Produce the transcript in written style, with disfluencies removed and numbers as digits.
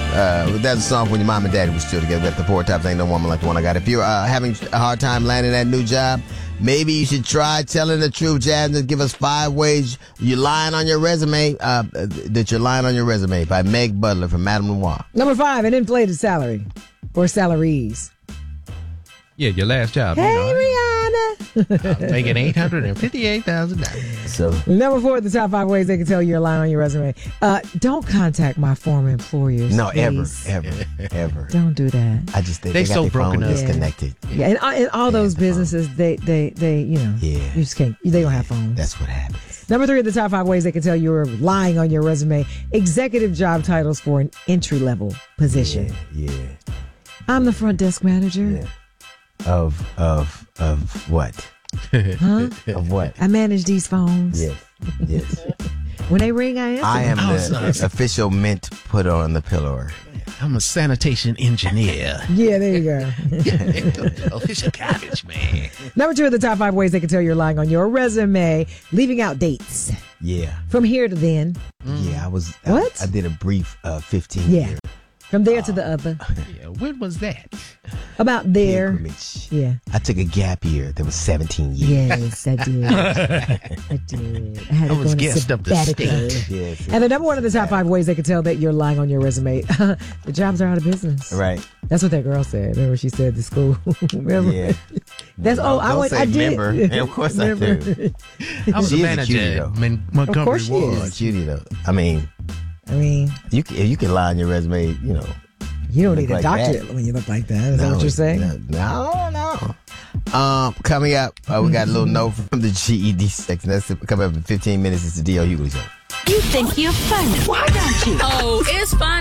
That's a song when your mom and daddy was still together. The Four Tops, Ain't No Woman Like the One I Got. If you're having a hard time landing that new job, maybe you should try telling the truth, Jasmine. Give us 5 ways you're lying on your resume, that you're lying on your resume, by Meg Butler from Madame Noir. Number 5, an inflated salary or salaries. Yeah, your last job. Hey, Rihanna. I'm making $858,000. So Number 4, the top 5 ways they can tell you're lying on your resume. Don't contact my former employers. no, please. ever. Don't do that. I just think They they got so their broken phone up. disconnected. Yeah, and all those businesses, they you know, Yeah. you just can't. They don't have phones. That's what happens. Number 3 of the top 5 ways they can tell you're lying on your resume. Executive job titles for an entry-level position. Yeah. I'm the front desk manager. Yeah. Of what? Huh? Of what? I manage these phones. Yes. When they ring, I answer. I am I'm the official mint putter on the pillar. I'm a sanitation engineer. Yeah, there you go. Official garbage man. Number 2 of the top 5 ways they can tell you're lying on your resume. Leaving out dates. Yeah. From here to then. Yeah, What? I did a brief 15 Yeah. year From there to the other. Yeah, when was that? About there. pilgrimage. Yeah. I took a gap year. That was 17 years. Yes, I did. I had I to was go on a guest of the sabbatical. state. Yes. And the number 1 of the top 5 ways they can tell that you're lying on your resume. The jobs are out of business. Right. That's what that girl said. Remember she said to school. Remember? Yeah. That's I did. Remember. And of course I do. I was She a is a cutie, manager though. in Montgomery Of course she Ward. is. It's cutie though. I mean, you can lie on your resume. You know. you don't Look need a like doctorate that. when you look like that. Is that what you're saying? No. Coming up, we got a little note from the GED section. That's coming up in 15 minutes. It's the D.L. Hughley Show. You think you're funny. Why don't you? Oh, it's fun.